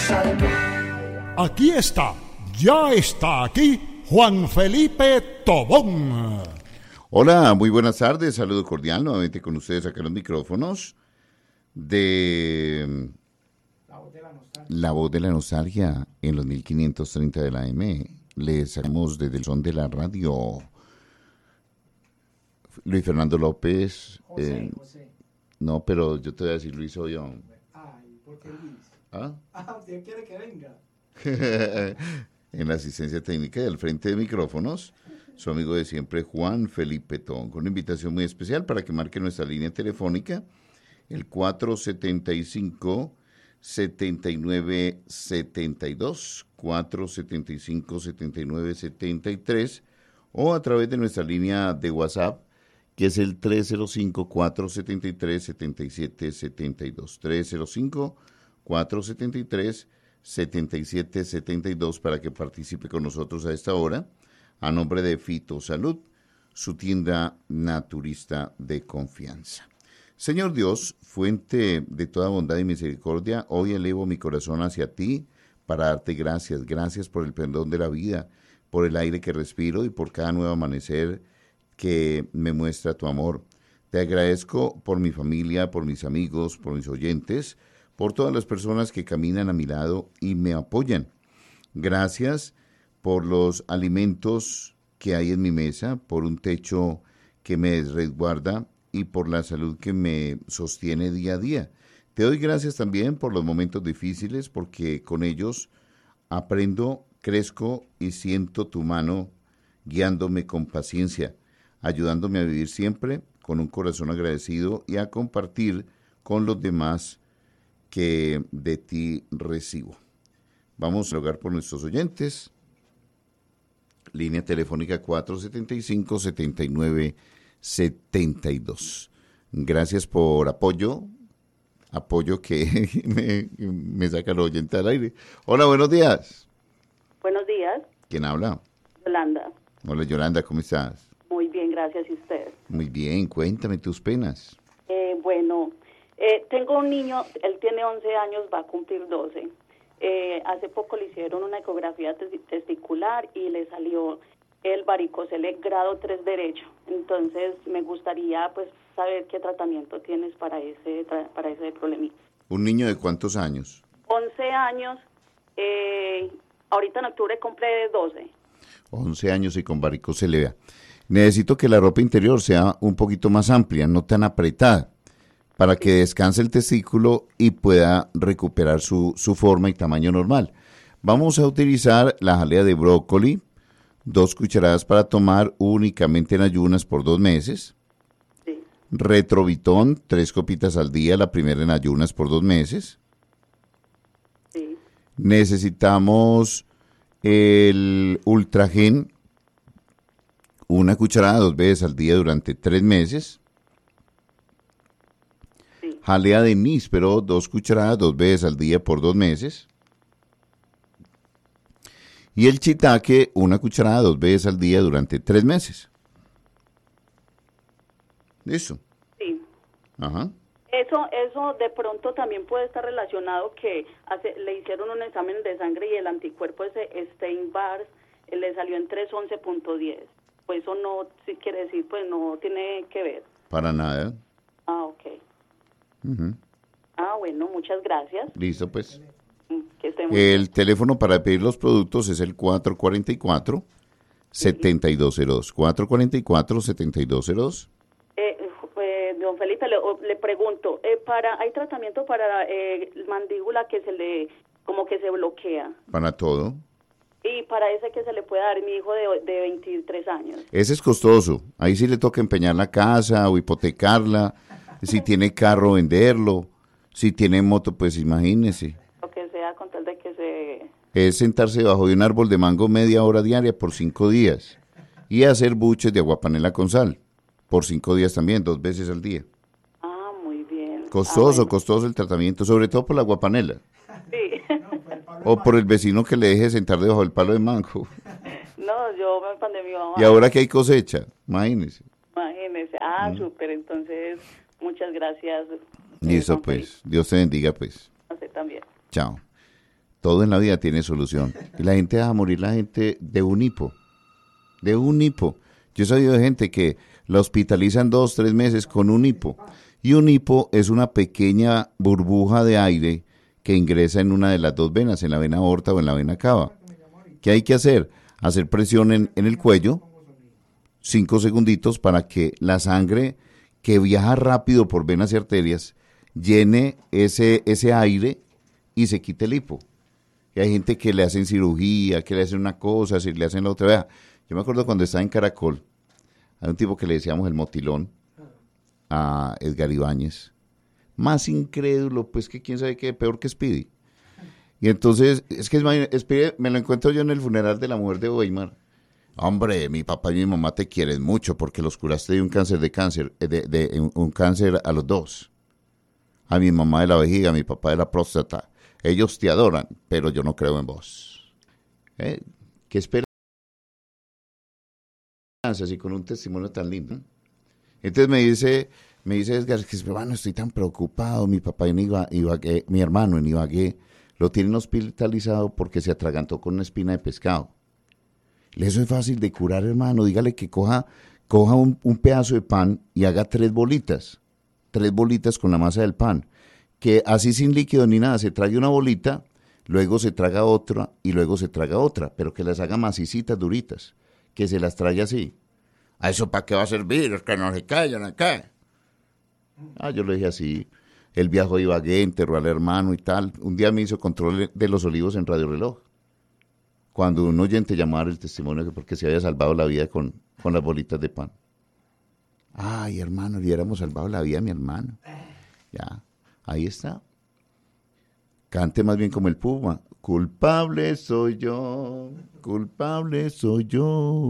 Aquí está, ya está aquí, Juan Felipe Tobón. Hola, muy buenas tardes, saludo cordial nuevamente con ustedes acá en los micrófonos de La Voz de la Nostalgia en los 1530 de la AM. Les sacamos desde el son de la radio Luis Fernando López. José. No, pero yo te voy a decir Luis soy yo. Ay, ¿por qué Luis? ¿Ah? ¿Usted quiere que venga? En la asistencia técnica y al frente de micrófonos, su amigo de siempre Juan Felipe Tobón, con una invitación muy especial para que marque nuestra línea telefónica, el 475-7972, 475-7973, o a través de nuestra línea de WhatsApp, que es el 305-473-7772, 305-473-7772, para que participe con nosotros a esta hora, a nombre de Fito Salud, su tienda naturista de confianza. Señor Dios, fuente de toda bondad y misericordia, hoy elevo mi corazón hacia ti para darte gracias. Gracias por el perdón de la vida, por el aire que respiro y por cada nuevo amanecer que me muestra tu amor. Te agradezco por mi familia, por mis amigos, por mis oyentes, por todas las personas que caminan a mi lado y me apoyan. Gracias por los alimentos que hay en mi mesa, por un techo que me resguarda y por la salud que me sostiene día a día. Te doy gracias también por los momentos difíciles, porque con ellos aprendo, crezco y siento tu mano guiándome con paciencia, ayudándome a vivir siempre con un corazón agradecido y a compartir con los demás que de ti recibo. Vamos a rogar por nuestros oyentes. Línea telefónica 475-7972. Gracias por apoyo que me saca el oyente al aire. Hola, buenos días. Buenos días. ¿Quién habla? Yolanda. Hola, Yolanda, ¿cómo estás? Muy bien, gracias. ¿Y usted? Muy bien, cuéntame tus penas. Tengo un niño, él tiene 11 años, va a cumplir 12. Hace poco le hicieron una ecografía testicular y le salió el varicocele grado 3 derecho. Entonces me gustaría pues saber qué tratamiento tienes para ese problemita. ¿Un niño de cuántos años? 11 años, ahorita en octubre cumple 12. 11 años y con varicocele. Vea. Necesito que la ropa interior sea un poquito más amplia, no tan apretada, para que descanse el testículo y pueda recuperar su forma y tamaño normal. Vamos a utilizar la jalea de brócoli, 2 cucharadas para tomar únicamente en ayunas por 2 meses. Sí. Retrovitón, 3 copitas al día, la primera en ayunas por 2 meses. Sí. Necesitamos el Ultragen, 1 cucharada 2 veces al día durante 3 meses. Jalea de níspero, 2 cucharadas 2 veces al día por 2 meses. Y el shiitake, 1 cucharada 2 veces al día durante 3 meses. ¿Listo? Sí. Ajá. Eso de pronto también puede estar relacionado que le hicieron un examen de sangre y el anticuerpo ese Stein-Barr le salió en 311.10. Pues eso no si quiere decir, pues no tiene que ver. Para nada. Ah, ok. Uh-huh. Ah, bueno, muchas gracias. Listo, pues. Que esté muy bien. El teléfono para pedir los productos es el 444-7202. 444-7202. Don Felipe, le pregunto, ¿hay tratamiento para mandíbula que como que se bloquea? Para todo. Y para ese que se le puede dar a mi hijo de 23 años. Ese es costoso. Ahí sí le toca empeñar la casa o hipotecarla. Si tiene carro, venderlo. Si tiene moto, pues imagínese. Lo que sea, con tal de que se... Es sentarse debajo de un árbol de mango media hora diaria por 5 días. Y hacer buches de aguapanela con sal. Por 5 días también, 2 veces al día. Ah, muy bien. Costoso, bueno. costoso el tratamiento, sobre todo por la aguapanela. Sí. O por el vecino que le deje sentar debajo del palo de mango. No, yo me pandé mi mamá. Y ahora que hay cosecha, imagínese. Imagínese. Ah, súper. Entonces, muchas gracias. Listo, pues. Dios te bendiga, pues. A usted también. Chao. Todo en la vida tiene solución. Y la gente deja morir la gente de un hipo. De un hipo. Yo he sabido de gente que la hospitalizan 2, 3 meses con un hipo. Y un hipo es una pequeña burbuja de aire que ingresa en una de las dos venas, en la vena aorta o en la vena cava. ¿Qué hay que hacer? Hacer presión en el cuello, 5 segunditos, para que la sangre que viaja rápido por venas y arterias llene ese aire y se quite el hipo. Y hay gente que le hacen cirugía, que le hacen una cosa, si le hacen la otra. Vea, yo me acuerdo cuando estaba en Caracol, hay un tipo que le decíamos el motilón, a Edgar Ibáñez. Más incrédulo, pues que quién sabe qué, peor que Speedy. Y entonces, es que Speedy me lo encuentro yo en el funeral de la mujer de Weimar. Hombre, mi papá y mi mamá te quieren mucho porque los curaste de un cáncer un cáncer a los dos. A mi mamá de la vejiga, a mi papá de la próstata. Ellos te adoran, pero yo no creo en vos. ¿Qué esperanza así con un testimonio tan lindo? Entonces me dice Edgar, que hermano, estoy tan preocupado. Mi papá en Ibagué, mi hermano en Ibagué, lo tienen hospitalizado porque se atragantó con una espina de pescado. Eso es fácil de curar, hermano. Dígale que coja un pedazo de pan y haga 3 bolitas. 3 bolitas con la masa del pan. Que así sin líquido ni nada, se trague una bolita, luego se traga otra y luego se traga otra, pero que las haga macicitas, duritas, que se las trague así. ¿A eso para qué va a servir? Es que no se callan acá. Yo le dije así. Él viajó a Ibagué, enterró al hermano y tal. Un día me hizo control de los olivos en Radio Reloj. Cuando un oyente llamó a dar el testimonio que porque se había salvado la vida con las bolitas de pan. Ay, hermano, le hubiéramos salvado la vida a mi hermano. Ya. Ahí está. Cante más bien como el Puma. Culpable soy yo, culpable soy yo.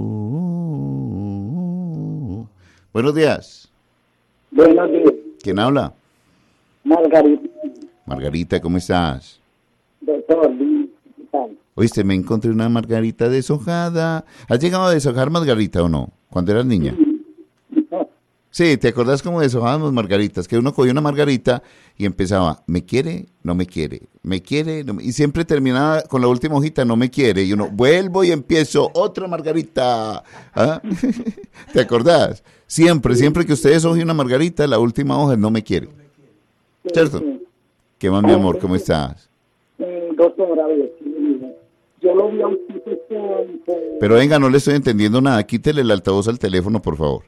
Buenos días. Buenos días. ¿Quién habla? Margarita. Margarita, ¿cómo estás? Doctor, ¿qué tal? Oíste, me encontré una margarita deshojada. ¿Has llegado a deshojar margarita o no? Cuando eras niña. Sí, ¿te acordás cómo deshojábamos margaritas? Que uno cogía una margarita y empezaba, ¿me quiere? No me quiere. ¿Me quiere? No me... Y siempre terminaba con la última hojita, no me quiere. Y uno, vuelvo y empiezo otra margarita. ¿Ah? ¿Te acordás? Siempre que ustedes hojen una margarita, la última hoja es no me quiere. ¿Cierto? Sí. ¿Qué más, mi amor? ¿Cómo estás? Doctor, a ver, yo lo vi a usted Pero venga, no le estoy entendiendo nada. Quítele el altavoz al teléfono, por favor.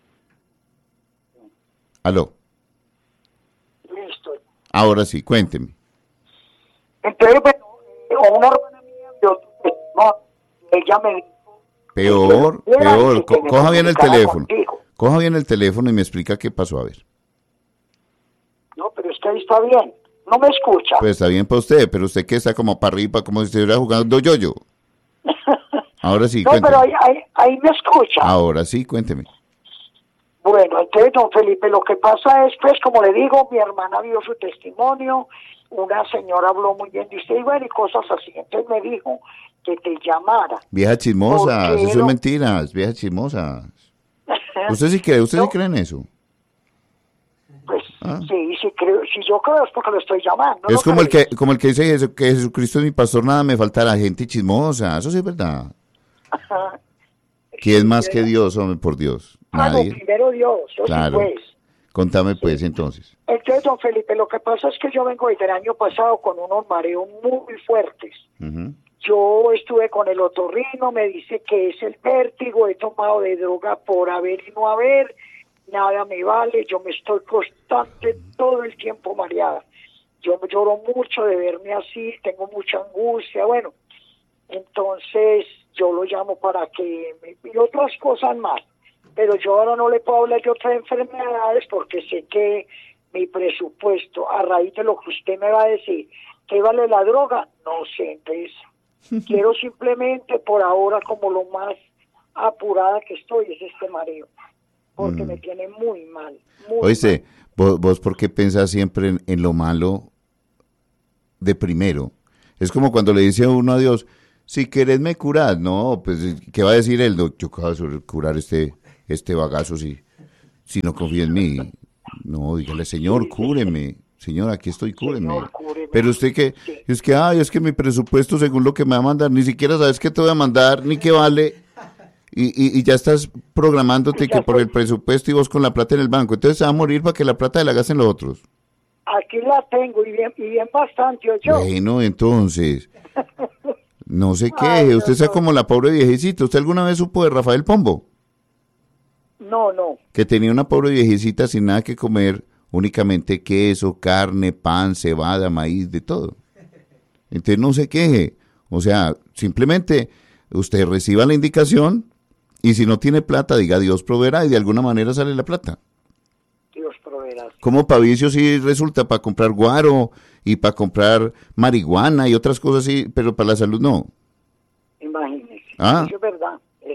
¿Aló? Listo. Ahora sí, cuénteme. Entonces, bueno, una hermana mía, ella me dijo... Peor. Coja bien el teléfono. Coja bien el teléfono y me explica qué pasó, a ver. No, pero es que ahí está bien. No me escucha. Pues está bien para usted, pero usted que está como para arriba, como si estuviera jugando yo-yo. Ahora sí, no, cuénteme. pero ahí me escucha. Ahora sí, cuénteme. Bueno, entonces, don Felipe, lo que pasa es, pues, como le digo, mi hermana vio su testimonio, una señora habló muy bien de usted y bueno, y cosas así. Entonces me dijo que te llamara. Viejas chismosas, eso es no? mentiras, viejas chismosas. ¿Usted sí cree en eso? Pues, sí, creo, si yo creo es porque lo estoy llamando. Es ¿no como crees? el que dice que Jesucristo es mi pastor, nada me falta la gente chismosa, eso sí es verdad. ¿Quién más que Dios, hombre, por Dios? Nadie. No, primero Dios, eso Claro. sí pues. Contame pues entonces. Entonces, don Felipe, lo que pasa es que yo vengo desde el año pasado con unos mareos muy fuertes. Uh-huh. Yo estuve con el otorrino, me dice que es el vértigo, he tomado de droga por haber y no haber, nada me vale, yo me estoy constante todo el tiempo mareada. Yo me lloro mucho de verme así, tengo mucha angustia, bueno, entonces yo lo llamo para que y otras cosas más, pero yo ahora no le puedo hablar de otras enfermedades porque sé que mi presupuesto, a raíz de lo que usted me va a decir, ¿qué vale la droga? No sé, entonces quiero simplemente por ahora, como lo más apurada que estoy, es este mareo, porque me tiene muy mal. Oíste, vos ¿por qué pensás siempre en lo malo de primero? Es como cuando le dice a uno a Dios, si querés me curás. No, pues, ¿qué va a decir él? No, yo acabo de curar este bagazo si no confía en mí. No, dígale, Señor, cúreme. Señor, aquí estoy, cúreme. Señor, cúreme. Pero usted que, Sí. es que, ay, es que mi presupuesto según lo que me va a mandar, ni siquiera sabes qué te voy a mandar, ni qué vale, y ya estás programándote Y ya que por estoy- el presupuesto y vos con la plata en el banco, entonces se va a morir para que la plata la gasten los otros. Aquí la tengo y bien bastante, yo. Bueno, entonces, no sé qué, Ay, usted sea doctor. como la pobre viejecita, ¿usted alguna vez supo de Rafael Pombo? No. Que tenía una pobre viejecita sin nada que comer, únicamente queso, carne, pan, cebada, maíz, de todo. Entonces no se queje, o sea, simplemente usted reciba la indicación y si no tiene plata, diga Dios proveerá y de alguna manera sale la plata. Dios proveerá. Como para vicio sí resulta para comprar guaro y para comprar marihuana y otras cosas así, pero para la salud no. Imagínese. Ah. Eso es verdad.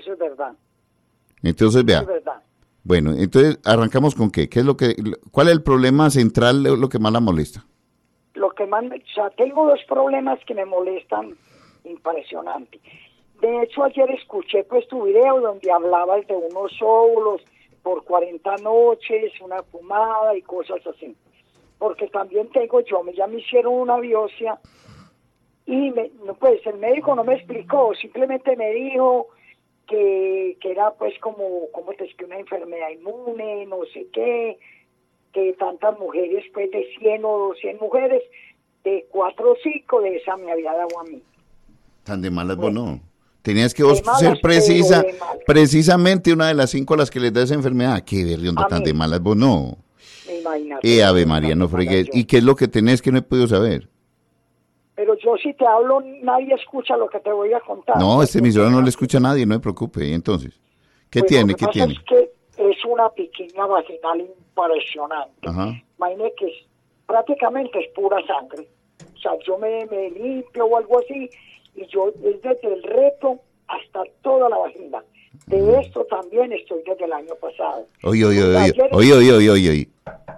Entonces Eso vea, es verdad. bueno, entonces arrancamos con qué es lo que, cuál es el problema central, lo que más la molesta. Lo que más, o sea, tengo dos problemas que me molestan impresionante. De hecho, ayer escuché pues tu video donde hablabas de unos óvulos por 40 noches, una fumada y cosas así. Porque también tengo ya me hicieron una biopsia y pues el médico no me explicó, simplemente me dijo que era pues como que una enfermedad inmune, no sé qué, que tantas mujeres, pues de 100 o 200 mujeres, de 4 o 5 de esa me había dado a mí. Tan de malas Bueno. vos no. Tenías que vos De malas, ser precisa, pero de malas. precisamente una de las 5 a las que les da esa enfermedad. Qué berrionda, A tan mí. de malas vos no. Imagínate. Ave María, no fregues. ¿Y qué es lo que tenés que no he podido saber? Pero yo si te hablo, nadie escucha lo que te voy a contar. No, este emisora no le escucha a nadie, no me preocupe. ¿Y entonces? ¿Qué Bueno, tiene? lo que ¿Qué pasa tiene? es que es una pequeña vaginal impresionante. Ajá. Imagínate que prácticamente es pura sangre. O sea, yo me limpio o algo así, y yo es desde el reto hasta toda la vagina. De esto también estoy desde el año pasado. Oye, oye, oye, Ayer- oye, oye, oye, oye, oye.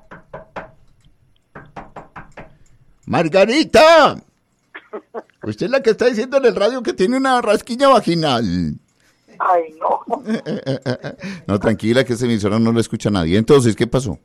Margarita, usted es la que está diciendo en el radio que tiene una rasquiña vaginal. Ay, no. No, tranquila, que esta emisora no lo escucha nadie. Entonces, ¿qué pasó?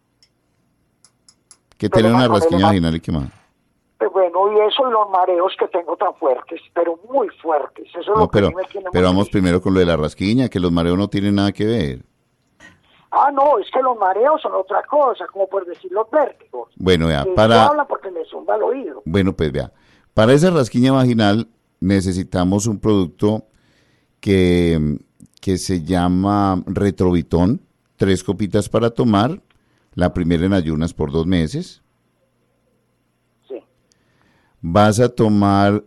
Que Pero, tiene una Manuel, rasquiña ma- vaginal y qué más. Bueno, y eso y los mareos que tengo tan fuertes, pero muy fuertes. Eso es No, lo que a pero, mí me tiene pero muy vamos triste. primero con lo de la rasquiña, que los mareos no tienen nada que ver. Ah, no, es que los mareos son otra cosa, como por decir los vértigos. Bueno, vea, Y yo para... habla porque me zumba el oído. Bueno, pues vea, para esa rasquiña vaginal necesitamos un producto que se llama Retrovitón, 3 copitas para tomar, la primera en ayunas por 2 meses. Sí. Vas a tomar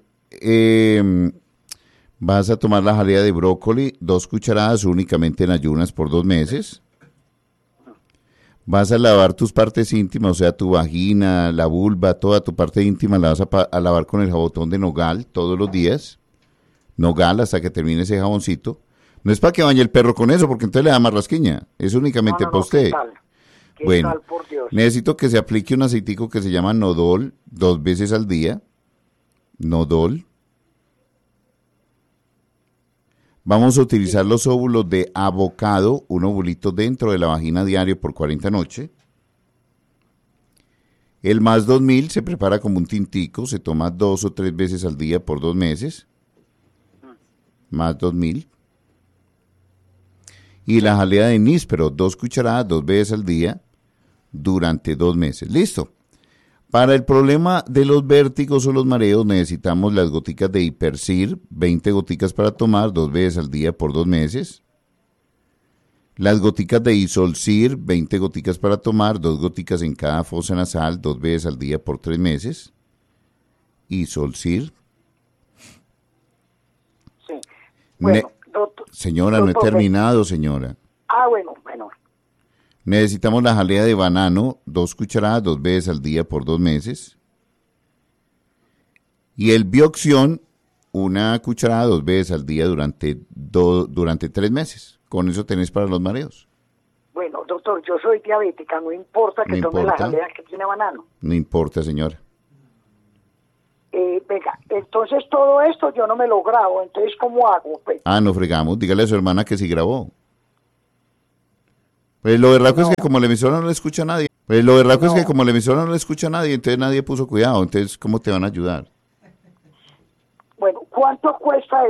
la jalea de brócoli, 2 cucharadas únicamente en ayunas por 2 meses. Vas a lavar tus partes íntimas, o sea, tu vagina, la vulva, toda tu parte íntima la vas a lavar con el jabotón de nogal todos los días. Nogal hasta que termine ese jaboncito. No es para que bañe el perro con eso, porque entonces le da más rasquiña. Es únicamente No, para usted. ¿qué tal? ¿Qué Bueno, tal, por Dios? necesito que se aplique un aceitico que se llama Nodol 2 veces al día. Nodol. Vamos a utilizar los óvulos de avocado, un ovulito dentro de la vagina diario por 40 noches. El más 2000 se prepara como un tintico, se toma 2 o 3 veces al día por 2 meses. Más 2000. Y la jalea de níspero, 2 cucharadas, 2 veces al día, durante 2 meses. Listo. Para el problema de los vértigos o los mareos necesitamos las goticas de Hipercir, 20 goticas para tomar 2 veces al día por 2 meses. Las goticas de Isolcir, 20 goticas para tomar, 2 goticas en cada fosa nasal 2 veces al día por 3 meses. Isolcir. Sí. Bueno, Señora, no he doctor, terminado, señora. Ah, bueno. Necesitamos la jalea de banano, 2 cucharadas, 2 veces al día por 2 meses. Y el Bioxión, 1 cucharada, 2 veces al día durante 3 meses. Con eso tenés para los mareos. Bueno, doctor, yo soy diabética, no importa que No tome la importa. jalea que tiene banano. No importa, señora. Venga, entonces todo esto yo no me lo grabo, entonces ¿cómo hago? Pues, Ah, no fregamos. Dígale a su hermana que sí grabó. Pues lo berraco es que como la emisora no le escucha a nadie, entonces nadie puso cuidado, entonces ¿cómo te van a ayudar? Bueno, ¿cuánto cuesta